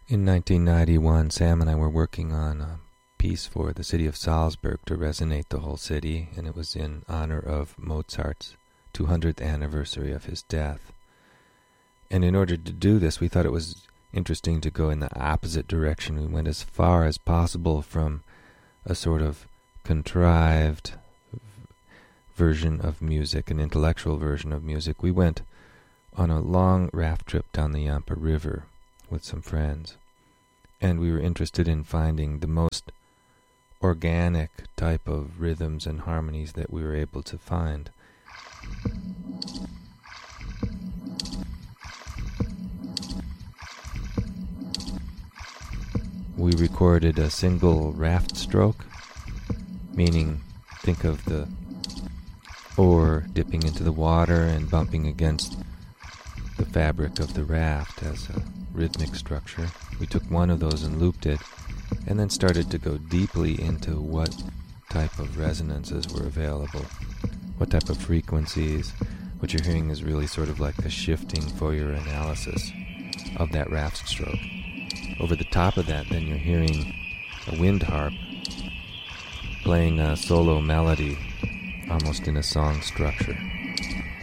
In 1991, Sam and I were working on a piece for the city of Salzburg to resonate the whole city, and it was in honor of Mozart's 200th anniversary of his death. And in order to do this, we thought it was interesting to go in the opposite direction. We went as far as possible from a sort of contrived version of music, an intellectual version of music. We went on a long raft trip down the Yampa River with some friends, and we were interested in finding the most organic type of rhythms and harmonies that we were able to find. We recorded a single raft stroke, meaning think of the oar dipping into the water and bumping against the fabric of the raft as a rhythmic structure. We took one of those and looped it, and then started to go deeply into what type of resonances were available, what type of frequencies. What you're hearing is really sort of like a shifting Fourier analysis of that raft stroke. Over the top of that, then you're hearing a wind harp playing a solo melody, almost in a song structure.